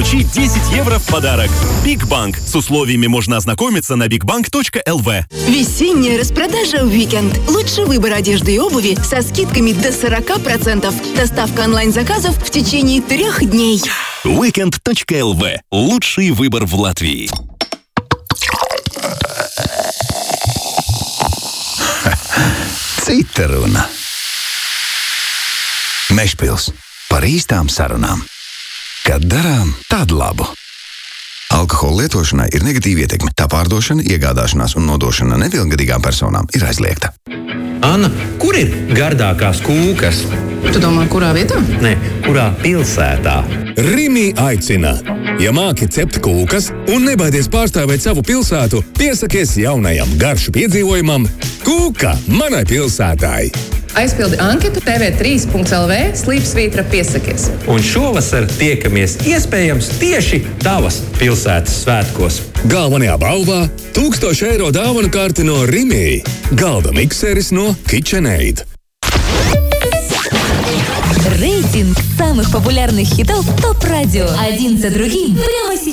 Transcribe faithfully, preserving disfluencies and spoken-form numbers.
получи десять евро в подарок. Бигбанк. С условиями можно ознакомиться на бигбанк точка эл ви. Весенняя распродажа «Уикенд». Лучший выбор одежды и обуви со скидками до сорок процентов. Доставка онлайн-заказов в течение трех дней. уикенд точка эл ви. Лучший выбор в Латвии. Cita runa. Mežpils par īstām sarunām. Kad darām tādu labu. Alkohola lietošanai ir negatīva ietekme. Tā pārdošana, iegādāšanās un nodošana nepilngadīgām personām ir aizliegta. Anna, kur ir gardākās kūkas? Tu domā, kurā vietā? Nē, kurā pilsētā? Rimi aicina. Ja māki cept kūkas un nebaidies pārstāvēt savu pilsētu, piesakies jaunajam garšu piedzīvojumam Kūka manai pilsētai. Aizpildi anketu te vē trīs punkts el vē slīpsvītra piesakies. Un šovasar tiekamies iespējams tieši tavas pilsētas svētkos. Galvenajā balvā tūkstoši eiro dāvanu karti no Rimi. Galda mikseris no KitchenAid. Рейтинг самых популярных хитов ТОП Радио. Один за другим. Прямо сейчас.